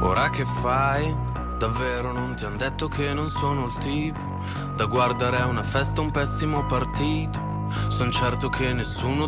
Ora che fai? Davvero non ti han detto che non sono il tipo da guardare a una festa un pessimo partito. Son certo che nessuno